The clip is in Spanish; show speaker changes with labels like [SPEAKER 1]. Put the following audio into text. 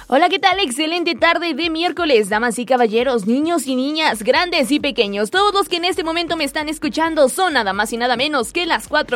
[SPEAKER 1] Hola, ¿qué tal? Excelente tarde de miércoles, damas y caballeros, niños y niñas, grandes y pequeños. Todos los que en este momento me están escuchando son nada más y nada menos que las 4